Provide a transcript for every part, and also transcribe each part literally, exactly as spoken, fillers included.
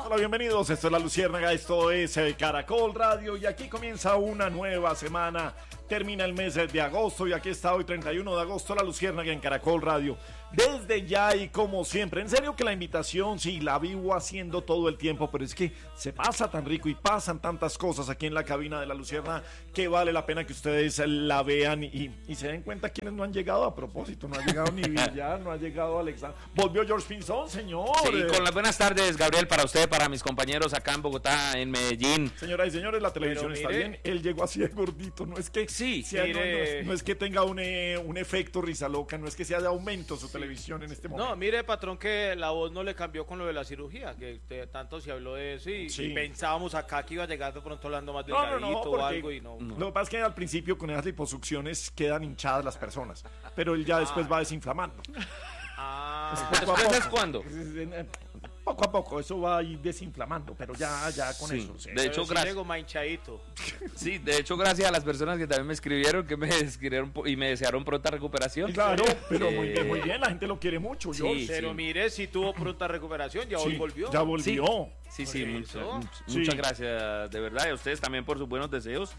Hola, bienvenidos, esto es La Luciérnaga, esto es eh, Caracol Radio y aquí comienza una nueva semana, termina el mes de agosto y aquí está hoy treinta y uno de agosto La Luciérnaga en Caracol Radio. Desde ya y como siempre, en serio que la invitación sí la vivo haciendo todo el tiempo, pero es que se pasa tan rico y pasan tantas cosas aquí en la cabina de La Luciérnaga que vale la pena que ustedes la vean y, y se den cuenta quienes no han llegado a propósito, no ha llegado ni Villar, no ha llegado Alexander, volvió George Pinzón, señor. Sí, con las buenas tardes, Gabriel, para usted, para mis compañeros acá en Bogotá, en Medellín. Señoras y señores, la televisión Pero está mire, bien, él llegó así de gordito, no es que sí, sea, no, no, mire, es, no es que tenga un, eh, un efecto risa loca, no es que sea de aumento su Sí. televisión en este momento. No, mire, patrón, que la voz no le cambió con lo de la cirugía, que usted, tanto se habló de eso y, Sí. y pensábamos acá que iba a llegar de pronto hablando más No, no, delgadito no, o porque algo y no. Lo que pasa es que al principio con esas liposucciones quedan hinchadas las personas, pero él ya después va desinflamando. Ah, Poco a ¿Después es poco. cuándo? Poco a poco, eso va a ir desinflamando, pero ya, ya con Sí. eso. Sí. De hecho, pero sí gracias. llego manchadito. Sí, de hecho, gracias a las personas que también me escribieron, que me escribieron po- y me desearon pronta recuperación. Claro, pero Eh, muy bien, muy bien, la gente lo quiere mucho, sí, George. Pero mire, si tuvo pronta recuperación, ya Sí, hoy volvió. Ya volvió. Sí, sí, Por muchas, eso. Sí. muchas gracias, de verdad, y a ustedes también por sus buenos deseos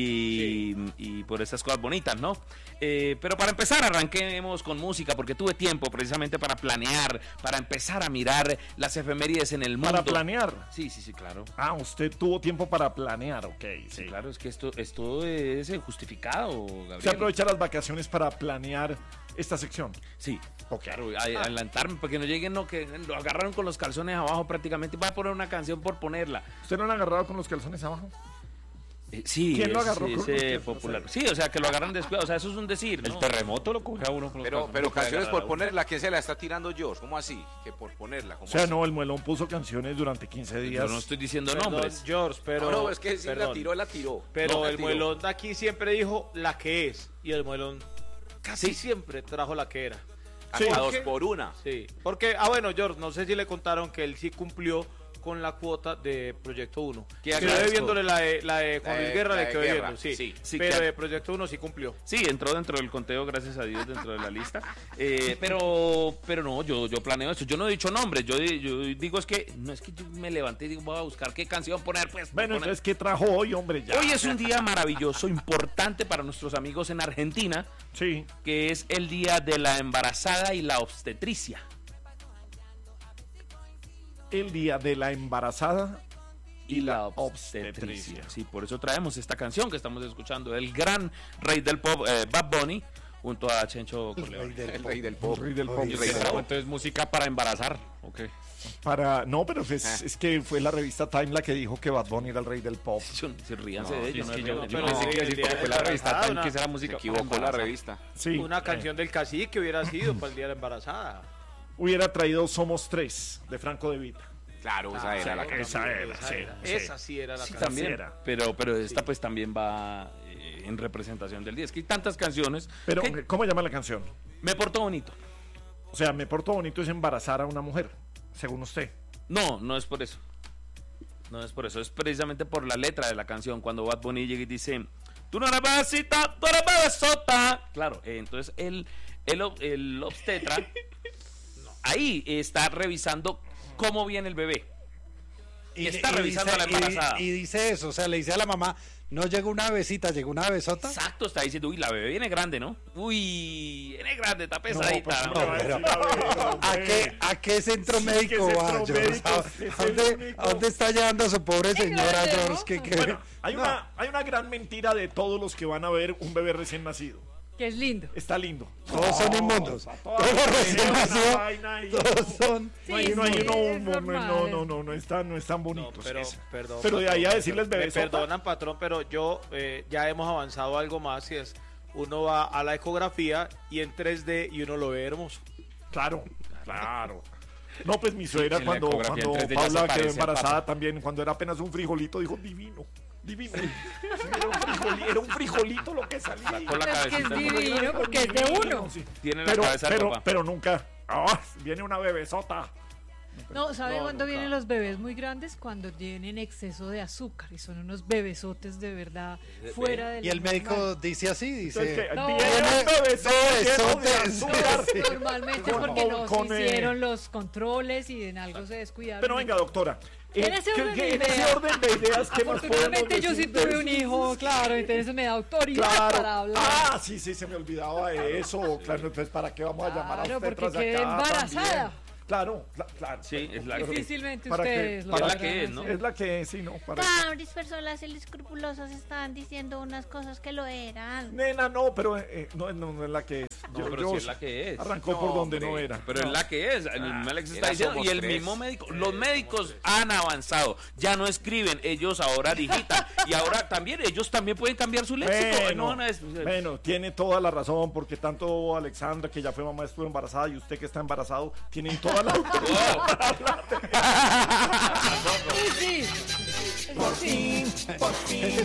y, y por estas cosas bonitas, ¿no? Eh, pero para empezar, arranquemos con música, porque tuve tiempo precisamente para planear, para empezar a mirar las efemérides en el mundo. Para planear. Sí, sí, sí, claro. Ah, usted tuvo tiempo para planear, ok. Sí, Sí, claro, es que esto, esto es eh, justificado, Gabriel. Se aprovecha las vacaciones para planear esta sección. Sí, Ok. claro, a- adelantarme para que no lleguen, no, que lo agarraron con los calzones abajo prácticamente. Voy a poner una canción por ponerla. ¿Usted no lo han agarrado con los calzones abajo? Eh, sí, ¿Quién lo es- agarró con es, los eh, calzones? popular. Sí, o sea, que lo agarran después, o sea, eso es un decir, ¿no? El terremoto lo coge a uno con los Pero, calzones. pero Puede canciones agarrar por a uno. ponerla, ¿quién se la está tirando George? ¿Cómo así? Que por ponerla, ¿cómo O sea, así? no, el muelón puso canciones durante quince días. Yo no estoy diciendo Perdón, nombres. George, pero. no, no, es que si la perdón. tiró, la tiró. Pero No, la el tiró. muelón de aquí siempre dijo la que es. Y el muelón casi Sí. siempre trajo la que era. Sí. A ¿Por dos qué? por una. Sí. Porque, ah, bueno, George, no sé si le contaron que él sí cumplió con la cuota de Proyecto uno. Que Quedó agradezco. debiéndole la de, la de Juan La Luis de- Guerra, la le de quedó Guerra, debiendo, sí. sí. Sí, Pero que- de Proyecto uno sí cumplió. Sí, entró dentro del conteo, gracias a Dios, dentro de la lista. Eh, pero, pero no, yo, yo planeo eso. Yo no he dicho nombres. Yo, yo digo es que no es que yo me levanté y digo voy a buscar qué canción poner, pues. Bueno, poner. entonces, ¿qué trajo hoy, hombre? Ya. Hoy es un día maravilloso, importante para nuestros amigos en Argentina, Sí. que es el día de la embarazada y la obstetricia. El día de la embarazada Y la obstetricia. Sí, por eso traemos esta canción que estamos escuchando, el gran rey del pop, eh, Bad Bunny, junto a Chencho Corleone. El rey del pop. el rey del pop. El rey del pop. Entonces, música para embarazar. Ok. Para... No, pero es, es que fue la revista Time la que dijo que Bad Bunny era el rey del pop. Yo- sí, ríanse No, de sí, ellos. es que no, yo, no, yo no, pensé no. que iba a decir porque fue la revista embarazada, Time que esa Se música. equivocó para la embarazar. revista. Sí. Una eh, canción del cacique hubiera sido para el día de la embarazada. Hubiera traído Somos Tres, de Franco De Vita. Claro, esa era la sí, canción. esa era, esa, sí, era. sí. Esa sí era la Sí, canción. también, era. pero, pero esta pues también va eh, en representación del día. Es que hay tantas canciones. Pero, que ¿cómo llama la canción? me portó bonito. O sea, me porto bonito es embarazar a una mujer, según usted. No, no es por eso. No es por eso, es precisamente por la letra de la canción. Cuando Bad Bunny llega y dice, tú no eres bebecita, tú eres bebesota. Claro, eh, entonces el, el, ob- el obstetra ahí está revisando cómo viene el bebé. Y está revisando a la dice, embarazada. y, y dice eso, o sea, le dice a la mamá, no llegó una besita, llegó una besota. Exacto, está diciendo, uy, la bebé viene grande, ¿no? Uy, viene grande, está pesadita. No, ¿no? pues, pero- no, pero- ¿A qué, ¿A qué centro Sí, médico ¿qué va, centro George? médico? ¿A, Es el a dónde, único. a dónde está llevando a su pobre señora, grande, ¿no? George? ¿Qué, qué? Bueno, hay, No. una, hay una gran mentira de todos los que van a ver un bebé recién nacido. Que es lindo. Está lindo. Todos son inmundos. Todos Todos los recién una nacidos, vaina ahí. todos son... No hay, Sí, no, hay, sí, no, es no, no, normal. no, no, no, no están, no están No, bonitos. pero, Es- perdón, pero de patrón, ahí a decirles me bebé sota. perdonan, patrón, pero yo eh, ya hemos avanzado algo más y es uno va a la ecografía y en tres D y uno lo ve hermoso. Claro, claro. No, pues mi suegra en la cuando, ecografía cuando en tres D ya se Paula quedó parece al embarazada pato. también, cuando era apenas un frijolito, dijo divino, divino. Sí, era, un frijoli- era un frijolito lo que salía. Sacó la Pero es que es cabecita. divino porque es de uno. Sí. Tiene la Pero, cabeza de pero, papá. pero nunca. Ah, viene una bebesota. No, ¿sabe No, cuándo nunca. vienen los bebés muy grandes? Cuando tienen exceso de azúcar y son unos bebesotes de verdad fuera de Y el médico dice así, Entonces, dice... que No. viene un bebesote lleno de Bebesotes. azúcar. Sí. Normalmente Con- porque con- no con, se eh, hicieron los controles y en algo se descuidaron. Pero venga, doctora, En Eh, ese ¿qué- orden qué- de en ese ideas. orden de ideas, ¿qué más podemos Afortunadamente yo sí decir de tuve un eso? hijo, claro, entonces me da autoridad Claro. para hablar. Ah, sí, sí, se me olvidaba de eso. Claro, entonces, ¿para qué vamos a llamar a Claro, usted porque tras quedé acá embarazada. también? Claro, cla- claro. Sí, es la, Difícilmente ¿Para qué? ustedes lo Para- Es la podrán que es, ¿no? hacer. Es la que es, sí, ¿no? Para... Cabris, personas inescrupulosas estaban diciendo unas cosas que lo eran. Nena, no, pero eh, no, no, no es la que es. No, pero sí es la que es. Arrancó No, por donde no hombre. era. Pero es la que es, el mismo Alex está era diciendo, somos y el tres. mismo médico, los médicos han avanzado, ya no escriben, ellos ahora digitan, y ahora también, ellos también pueden cambiar su léxico. Bueno, no van a des- bueno, tiene toda la razón, porque tanto Alexandra, que ya fue mamá, estuvo embarazada, y usted que está embarazado, tienen toda la autoridad para hablar de Sí, sí. Eso sí.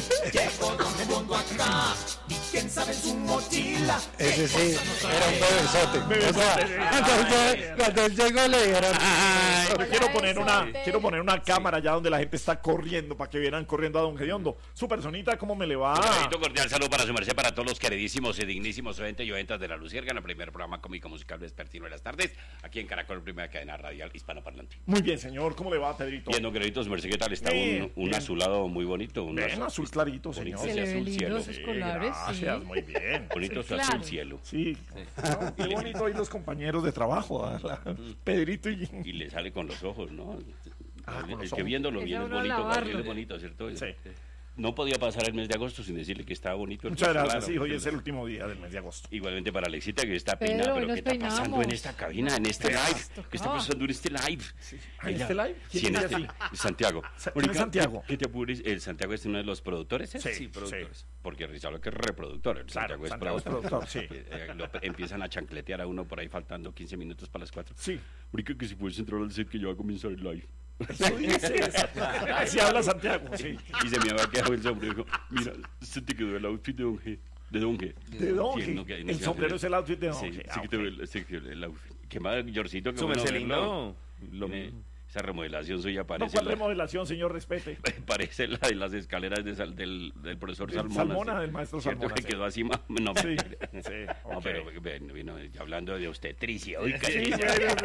Ese sí, era un bebesote. O sea, cuando, él, cuando él llegó le dijeron, Pero quiero poner una, Besote. quiero poner una cámara allá donde la gente está corriendo para que vieran corriendo a don Gediondo. Su personita, ¿cómo me le va? Un saludito cordial saludo para su merced, para todos los queridísimos y dignísimos oyentes y oyentas de La Luciérnaga, el primer programa cómico musical vespertino de las tardes, aquí en Caracol, primera cadena radial hispanoparlante. Muy bien, señor, ¿cómo le va, Pedrito? Bien, don Queridito, su merced, ¿qué tal? Está Bien, un, un bien. azulado muy bonito. Un Ven, azul clarito, señor. bonito Se ese le ven azul lindos cielo. sus Sí, colores, sí. gracias, muy bien. Bonito su Claro. azul cielo. Sí, no, qué bonito hoy los compañeros de trabajo, ¿ah? La- Pedrito y... Y le sale con los ojos, ¿no? Ah, con el los que ojos. viéndolo Esa bien es uno bonito, lavarlo. Gabriel, es bonito, ¿cierto? Sí. No podía pasar el mes de agosto sin decirle que estaba bonito. el Muchas rostro, gracias, claro. sí, hoy es el último día del mes de agosto. Igualmente para Alexita, que está Pedro, peinada, hoy pero nos ¿qué está pasando peinamos. en esta cabina, en este live? ¿Qué está tocaba. pasando en este live? ¿Ah, en Ella- este live? Sí, ¿Quién en dice este así? Santiago. Sa- ¿quién es Ahorita, Santiago? ¿Qué te apures? El Santiago es uno de los productores, ¿eh? Sí, Sí, productores. Porque Rizalo que es reproductor, el Claro, Santiago es Santiago es productor. productor, sí. Eh, eh, lo- empiezan a chancletear a uno por ahí faltando quince minutos para las cuatro. Sí. Marica, que si puedes entrar al set que ya va a comenzar el live. Eso dice, así habla Santiago, sí. Y se me había quedado el sombrero. Dijo, mira, se te quedó el outfit de Don G. De Don G. De Don Sí, G. no, que- no, El que- sombrero es el outfit de Don Sí, G. sí Ah, que te ok. veo el, sí que el outfit. Qué más, Yorcito, que Su bueno merced verlo. lindo. Lo- Tiene- Esa remodelación suya No, parece, ¿cuál la, remodelación, señor? Respete. parece la de las escaleras de Sal- del, del profesor Del Salmona. Salmona, sí. del maestro Cierto Salmona, que sí. quedó así más... No, Sí, no, sí, no, ok. pero bueno, vino hablando de obstetricia. Oiga, Sí, sí,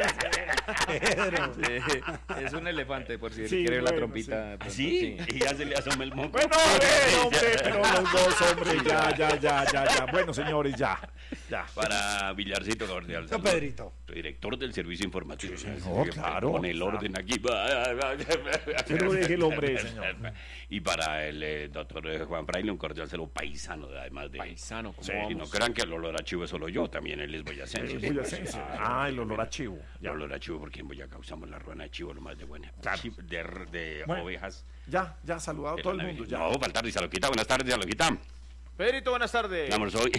bueno, Sí, es un elefante, por si Sí, quiere ver la bueno, trompita. de pronto, ¿Sí? Y ya se le asoma el moco. Bueno, a ver, hombre, pero los dos, hombre, ya, ya, ya, ya, ya. Bueno, señores, ya, ya. Para Villarcito Cordial. no, saludo. Pedrito. Director del servicio informativo. señor, Que claro, Pone el claro. orden aquí. Pero deje el hombre, señor. Y para el eh, doctor eh, Juan Fraile, un cordial saludo paisano, además de... Paisano, ¿cómo Sí, y no vamos? crean que el olor a chivo es solo yo, también él es boyacense. El boyacense. Ah, el olor a chivo. El olor a chivo, porque en Boyacá usamos la ruana de chivo, lo más de buena. Claro. Chi- De, de Bueno. ovejas. Ya, ya, saludado todo el mundo, ya. No, faltar Rizaloquita. Buenas tardes, Rizaloquita. Pedrito, buenas tardes. Vamos hoy.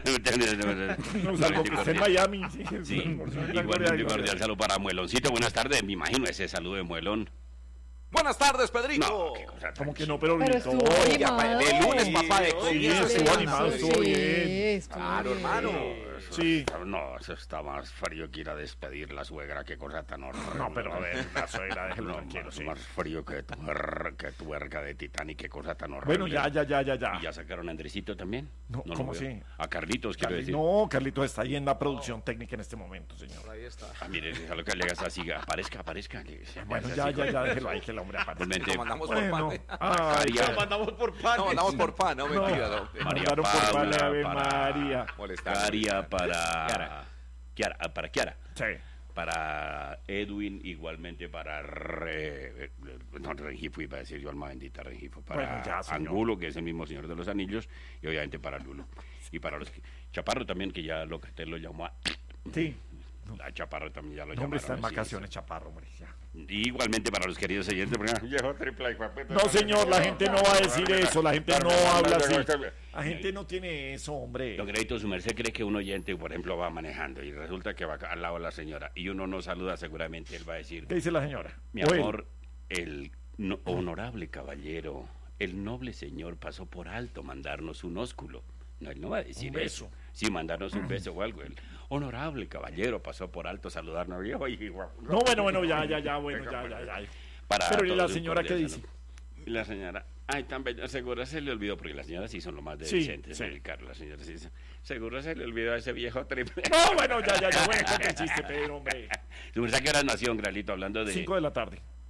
No, salvo que esté en Miami. Sí, Sí, Gloria a igualmente Dios. cordial saludo para Mueloncito. Buenas tardes, me imagino ese saludo de Muelón. Buenas tardes, No, Pedrito. qué cosa tan Como que chimba. no, pero Pero gritó. estuvo Oiga, pa- animado. de lunes, papá de Sí, comienzo estuvo semana. animado, Sí. estuvo bien. estuvo Claro, bien. hermano. Eso Sí. está- No, eso está más frío que ir a despedir la suegra, qué cosa tan horrible. No, pero a ver, la suegra, déjelo No, tranquilo, más, sí. más frío que tu, er- que tu verga de Titanic, qué cosa tan horrible. Bueno, ya, ya, ya, ya, ya. ¿Y ya sacaron a Andresito también? No, lo ¿cómo veo. así? A Carlitos, quiero Carli- decir. No, Carlitos está ahí en la producción técnica en este momento, señor. Ahí está. Ah, mire, a lo que le hagas así, aparezca, aparezca. que se Bueno, hace ya, así, ya, con- ya, déjelo ahí que el hombre aparezca. Igualmente, Lo mandamos por Bueno, pan. ay, María- Lo mandamos por pan. No, mandamos por pan, no mentira. No. María mandaron por Paula, pan, Ave para- María. Molestando. Caria para... Kiara. Kiara, ah, para Kiara. Sí. Para Edwin, igualmente para Re, eh, no, Rengifo, iba a decir yo, alma bendita Rengifo, para Bueno, ya, señor. Angulo, que es el mismo Señor de los Anillos, y obviamente para Lulo. Y para los que- Chaparro también, que ya lo que te lo llamó a... Sí. A Chaparro también ya lo El hombre está en llamaron así, vacaciones, chaparro, hombre. Ya. Y igualmente para los queridos oyentes, porque, viejo triple, hijo de puta. No, señor, la gente no va a decir eso. La gente no habla así. La gente no tiene eso, hombre. Don Crédito, su merced cree que un oyente, por ejemplo, va manejando y resulta que va al lado de la señora y uno no saluda, seguramente él va a decir, ¿Qué dice la señora? mi O él. amor, el no- honorable caballero, el noble señor pasó por alto mandarnos un ósculo. No, él no va a decir Un beso. eso. Sí, mandarnos un beso o algo. El honorable caballero pasó por alto saludarnos. Y, oye, guau. No, bueno, bueno, ya, ya, ya, bueno, ya, ya, ya. Para Pero ¿y la todos un señora qué cordial dice? saludo. Y la señora, ay, tan bella, seguro se le olvidó, porque las señoras sí son lo más de Sí, decentes, sí. ¿no, Ricardo? Las señoras sí dicen, seguro se le olvidó a ese viejo triple. No, bueno, ya, ya, ya. Bueno, cuenta el chiste, Pedro, hombre. ¿Su merced qué hora nació, Gralito, hablando de... Cinco de la tarde.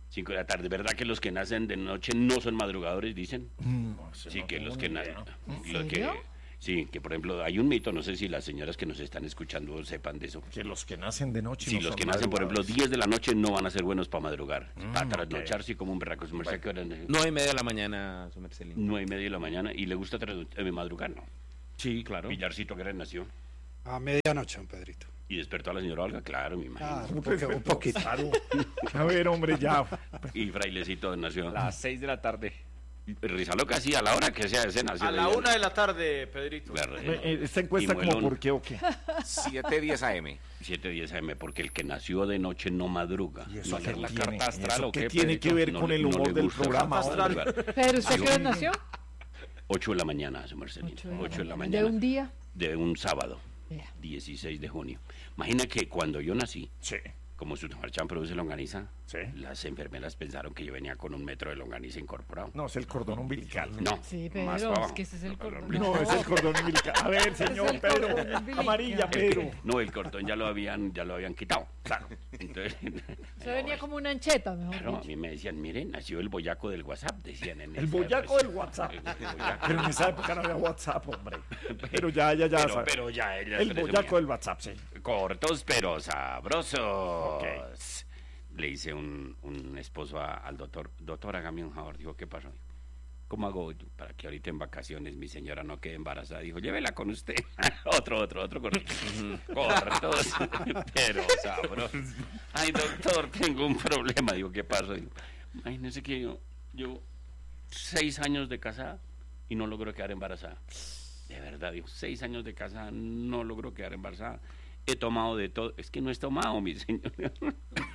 cinco de la tarde. ¿Verdad que los que nacen de noche no son madrugadores, dicen? No sé, Sí, no que tengo los ni que idea. nacen... ¿En serio? Sí, que por ejemplo hay un mito, no sé si las señoras que nos están escuchando sepan de eso. Que los que nacen de noche Si no los son que nacen, por ejemplo, madrugadores. diez de la noche no van a ser buenos para madrugar. Mm, para ok. trasnocharse como un berraco. Su merced, ¿qué hora es? Nueve y media de la mañana, su merced. Nueve y media de la mañana. ¿Y le gusta trasno- eh, madrugar? No. Sí, claro. Villarcito, que nació. A medianoche, don Pedrito. ¿Y despertó a la señora Olga? Claro, me imagino. Ah, un, poco- un poquito. Claro. A ver, hombre, ya. Y Frailecito nació. A las seis de la tarde. Rizalo casi a la hora que sea, ese nació. A la una de la tarde, Pedrito. Claro, Eh, eh, Esta encuesta Y como Muelón. por qué o qué. siete diez A M. siete diez A M, porque el que nació de noche no madruga. ¿Y eso No qué le- la tiene? carta ¿Y astral eso o qué qué, tiene Pedrito? que ver No con le- el no humor le del gusta programa? madrugar. Pero usted Sí. qué hora nació? ocho de la mañana, su Marcelino. Ocho de la ocho de la mañana. mañana. ¿De un día? De un sábado, Vea. dieciséis de junio. Imagina que cuando yo nací, Sí. como su marchán produce longaniza, Sí. las enfermeras pensaron que yo venía con un metro de longaniza incorporado. No, es el cordón umbilical. No, Sí, más pero para es que ese es el abajo. cordón. No, es el cordón umbilical. A ver, señor el Pedro. cordón umbilical. Amarilla, El que- Pedro. no, el cortón ya lo habían, ya lo habían quitado. Claro. Entonces, Se venía como una ancheta, mejor claro, a dicho. mí me decían, miren, nació el boyaco del WhatsApp, decían en El esa boyaco época. del WhatsApp. El boyaco. Pero en esa época no había WhatsApp, hombre. Pero ya, ya, ya. Pero, sabe. pero ya, ella El presumía. boyaco del WhatsApp, sí. Cortos pero sabrosos. Ok. Le hice un, un esposo a- al doctor, doctor, hágame un favor. Dijo, ¿qué pasó? ¿Cómo hago yo para que ahorita en vacaciones mi señora no quede embarazada? Dijo, llévela con usted. otro, otro, otro corto. Cortos, pero sabrosos. Ay, doctor, tengo un problema. Digo, ¿qué pasó? Digo, imagínese que yo, yo seis años de casada y no logro quedar embarazada. De verdad, digo, seis años de casada, no logro quedar embarazada. He tomado de todo. Es que no he tomado, mi señor.